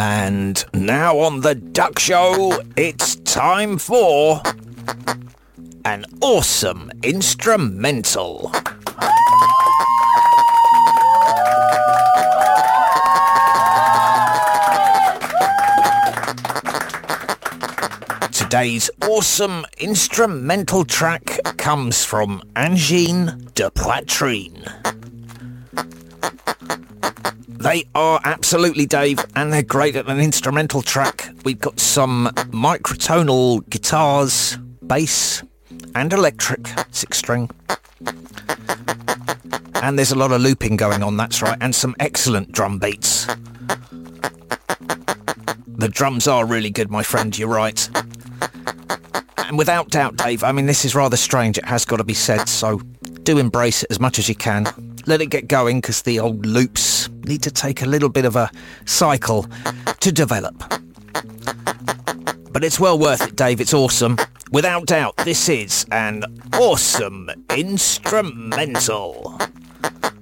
And now on the Duck Show, it's time for an awesome instrumental. Today's awesome instrumental track comes from Angine de Poitrine. They are absolutely Dave, and they're great at an instrumental track. We've got some microtonal guitars, bass, and electric 6-string. And there's a lot of looping going on, that's right, and some excellent drum beats. The drums are really good, my friend, you're right. And without doubt, Dave, I mean, this is rather strange, it has got to be said, so do embrace it as much as you can. Let it get going, because the old loops need to take a little bit of a cycle to develop. But it's well worth it, Dave, it's awesome. Without doubt, this is an awesome instrumental.